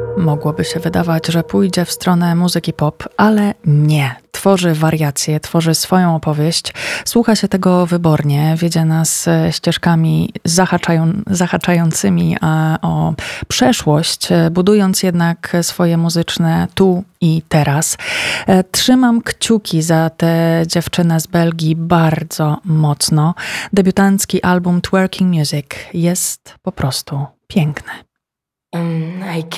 Mogłoby się wydawać, że pójdzie w stronę muzyki pop, ale nie. Tworzy wariacje, tworzy swoją opowieść, słucha się tego wybornie, wiedzie nas ścieżkami zahaczającymi o przeszłość, budując jednak swoje muzyczne tu i teraz. Trzymam kciuki za tę dziewczynę z Belgii bardzo mocno. Debiutancki album Twerking Music jest po prostu piękny. I